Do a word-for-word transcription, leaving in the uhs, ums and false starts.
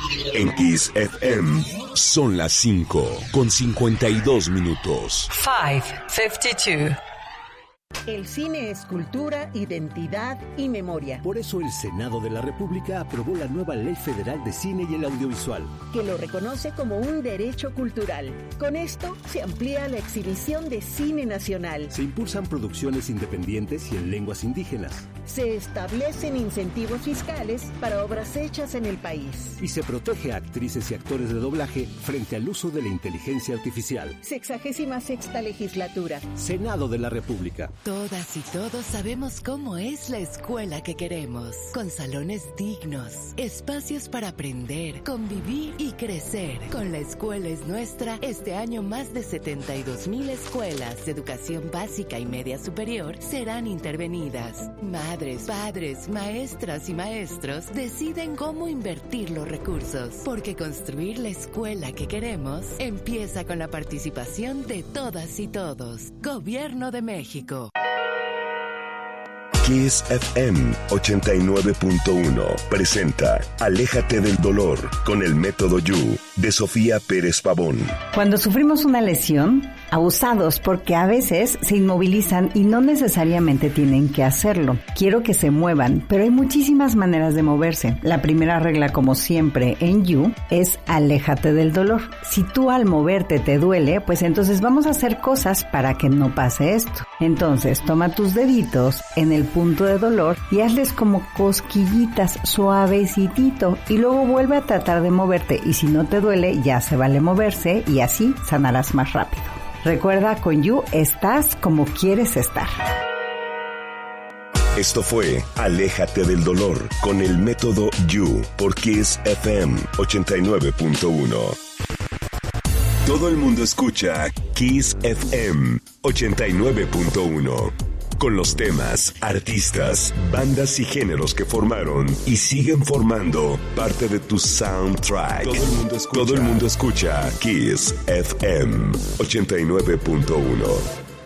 En Kiss F M son las cinco con cincuenta y dos minutos. cinco cincuenta y dos. El cine es cultura, identidad y memoria. Por eso el Senado de la República aprobó la nueva Ley Federal de Cine y el Audiovisual, que lo reconoce como un derecho cultural. Con esto se amplía la exhibición de cine nacional. Se impulsan producciones independientes y en lenguas indígenas. Se establecen incentivos fiscales para obras hechas en el país. Y se protege a actrices y actores de doblaje frente al uso de la inteligencia artificial. Sexagésima sexta legislatura. Senado de la República. Todas y todos sabemos cómo es la escuela que queremos, con salones dignos, espacios para aprender, convivir y crecer. Con La Escuela es Nuestra, este año más de setenta y dos mil escuelas de educación básica y media superior serán intervenidas. Madres, padres, maestras y maestros deciden cómo invertir los recursos, porque construir la escuela que queremos empieza con la participación de todas y todos. Gobierno de México. Kiss F M ochenta y nueve punto uno presenta Aléjate del dolor con el método You de Sofía Pérez Pavón. Cuando sufrimos una lesión, abusados porque a veces se inmovilizan y no necesariamente tienen que hacerlo. Quiero que se muevan, pero hay muchísimas maneras de moverse. La primera regla, como siempre en You, es aléjate del dolor. Si tú al moverte te duele, pues entonces vamos a hacer cosas para que no pase esto. Entonces toma tus deditos en el punto de dolor y hazles como cosquillitas suavecitito y luego vuelve a tratar de moverte, y si no te duele ya se vale moverse y así sanarás más rápido. Recuerda, con You estás como quieres estar. Esto fue Aléjate del dolor con el método You por Kiss F M ochenta y nueve punto uno. Todo el mundo escucha Kiss F M ochenta y nueve punto uno. Con los temas, artistas, bandas y géneros que formaron y siguen formando parte de tu soundtrack. Todo el mundo escucha, Todo el mundo escucha Kiss F M ochenta y nueve punto uno.